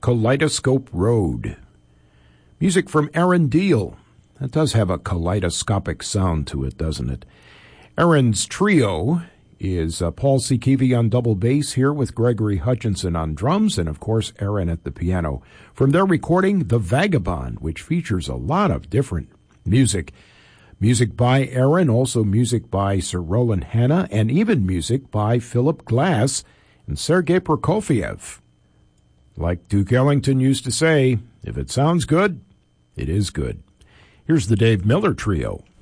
Kaleidoscope Road. Music from Aaron Deal. That does have a kaleidoscopic sound to it, doesn't it? Aaron's trio is Paul Sikivi on double bass here with Gregory Hutchinson on drums and, of course, Aaron at the piano. From their recording, The Vagabond, which features a lot of different music. Music by Aaron, also music by Sir Roland Hanna, and even music by Philip Glass and Sergei Prokofiev. Like Duke Ellington used to say, if it sounds good, it is good. Here's the Dave Miller Trio.